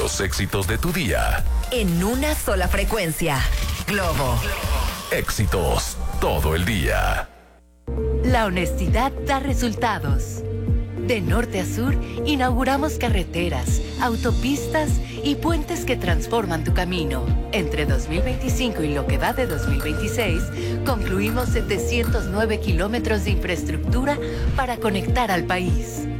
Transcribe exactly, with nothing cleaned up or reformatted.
Los éxitos de tu día. En una sola frecuencia. Globo. Éxitos todo el día. La honestidad da resultados. De norte a sur, inauguramos carreteras, autopistas y puentes que transforman tu camino. Entre dos mil veinticinco y lo que va de dos mil veintiséis, concluimos setecientos nueve kilómetros de infraestructura para conectar al país.